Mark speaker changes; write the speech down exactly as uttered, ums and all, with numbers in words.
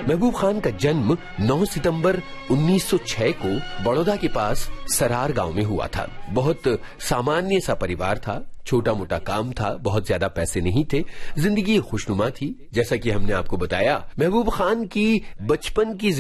Speaker 1: महबूब खान का जन्म नौ सितंबर उन्नीस सौ छह को बड़ौदा के पास सरार गांव में हुआ था। बहुत सामान्य सा परिवार था, छोटा मोटा काम था, बहुत ज्यादा पैसे नहीं थे, जिंदगी खुशनुमा थी। जैसा कि हमने आपको बताया, महबूब खान की बचपन की